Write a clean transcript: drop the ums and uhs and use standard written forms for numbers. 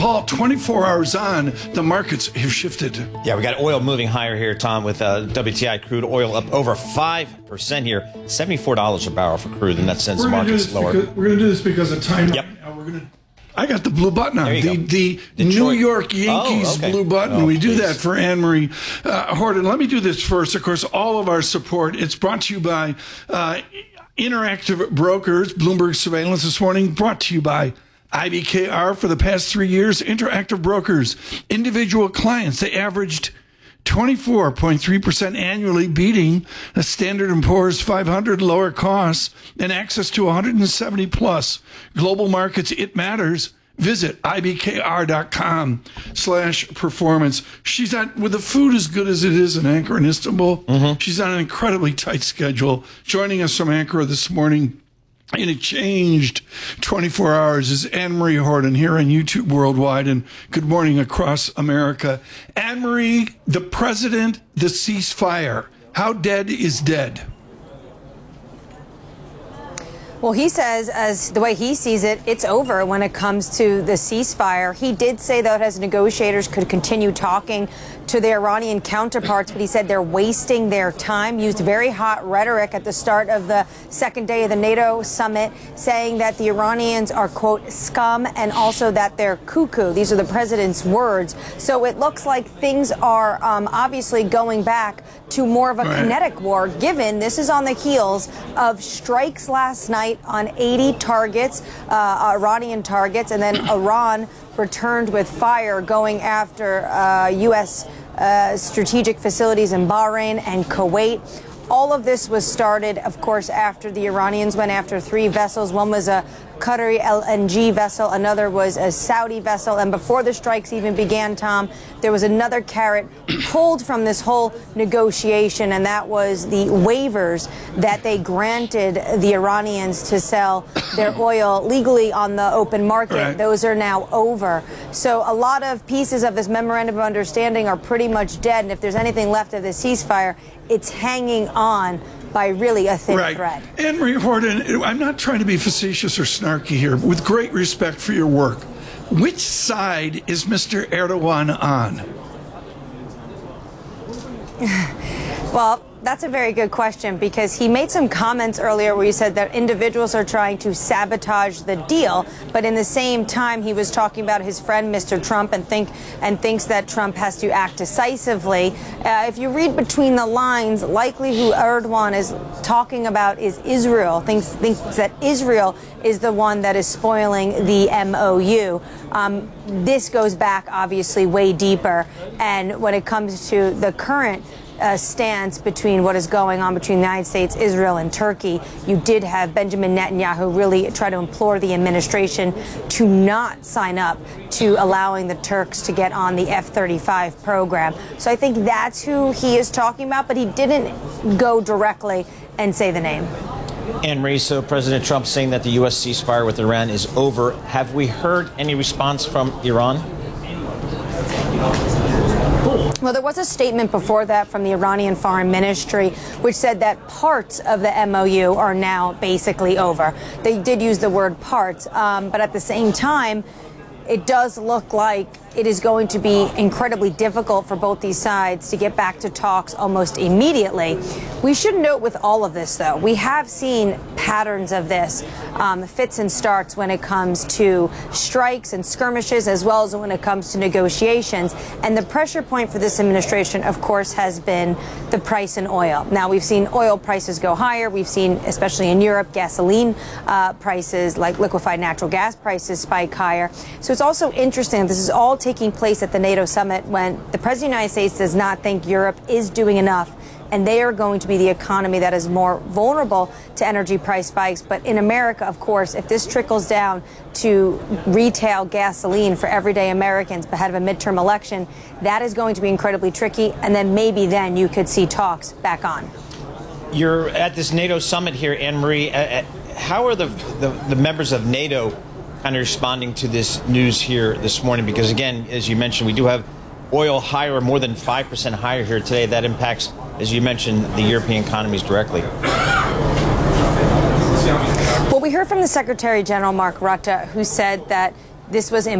Paul, 24 hours on, the markets have shifted. Yeah, we got oil moving higher here, Tom, with WTI crude oil up over 5% here. $74 a barrel for crude, and that sends the markets lower. We're going to do this because of time. Yep. I got the blue button on. The New York Yankees blue button. We do that for Anne-Marie Horton. Let me do this first. Of course, all of our support. It's brought to you by Interactive Brokers, Bloomberg Surveillance this morning, brought to you by IBKR. For the past 3 years, Interactive Brokers, individual clients, they averaged 24.3% annually, beating the Standard & Poor's 500, lower costs, and access to 170 plus global markets. It matters. Visit ibkr.com/performance. She's on, with the food as good as it is in Ankara in Istanbul. She's on an incredibly tight schedule. Joining us from Ankara this morning in a changed 24 hours is Anne-Marie Horton here on YouTube Worldwide and Good Morning Across America. Anne-Marie, the president, the ceasefire. How dead is dead? Well, he says, as the way he sees it, it's over when it comes to the ceasefire. He did say, though, as negotiators could continue talking to their Iranian counterparts, but he said they're wasting their time, used very hot rhetoric at the start of the second day of the NATO summit, saying that the Iranians are, quote, scum, and also that they're cuckoo. These are the president's words. So it looks like things are obviously going back to more of a kinetic war, given this is on the heels of strikes last night on 80 targets, Iranian targets, and then Iran returned with fire going after U.S. Strategic facilities in Bahrain and Kuwait. All of this was started, of course, after the Iranians went after 3 vessels. One was a Qatari LNG vessel, another was a Saudi vessel, and before the strikes even began, Tom, there was another carrot pulled from this whole negotiation, and that was the waivers that they granted the Iranians to sell their oil legally on the open market. Right. Those are now over. So a lot of pieces of this memorandum of understanding are pretty much dead, and if there's anything left of the ceasefire, it's hanging on by really a thin thread. Anne-Marie Horton, I'm not trying to be facetious or snarky here, with great respect for your work. Which side is Mr. Erdogan on? Well, that's a very good question, because he made some comments earlier where he said that individuals are trying to sabotage the deal, but in the same time he was talking about his friend Mr. Trump and thinks that Trump has to act decisively. If you read between the lines, likely who Erdogan is talking about is Israel. Thinks that Israel is the one that is spoiling the MOU. This goes back obviously way deeper, and when it comes to the current stance between what is going on between the United States, Israel, and Turkey, you did have Benjamin Netanyahu really try to implore the administration to not sign up to allowing the Turks to get on the F-35 program. So I think that's who he is talking about, but he didn't go directly and say the name. Anne-Marie, so President Trump saying that the U.S. ceasefire with Iran is over. Have we heard any response from Iran? Well, there was a statement before that from the Iranian Foreign Ministry, which said that parts of the MOU are now basically over. They did use the word parts, but at the same time, it does look like it is going to be incredibly difficult for both these sides to get back to talks almost immediately. We should note with all of this, though, we have seen patterns of this, fits and starts when it comes to strikes and skirmishes, as well as when it comes to negotiations. And the pressure point for this administration, of course, has been the price in oil. Now, we've seen oil prices go higher. We've seen, especially in Europe, gasoline prices, like liquefied natural gas prices, spike higher. So it's also interesting, this is all taking place at the NATO summit when the President of the United States does not think Europe is doing enough, and they are going to be the economy that is more vulnerable to energy price spikes. But in America, of course, if this trickles down to retail gasoline for everyday Americans ahead of a midterm election, that is going to be incredibly tricky, and then maybe then you could see talks back on. You're at this NATO summit here, Anne-Marie. How are the members of NATO kind of responding to this news here this morning? Because, again, as you mentioned, we do have oil higher, more than 5% higher here today. That impacts, as you mentioned, the European economies directly. Well, we heard from the Secretary General, Mark Rutte, who said that this was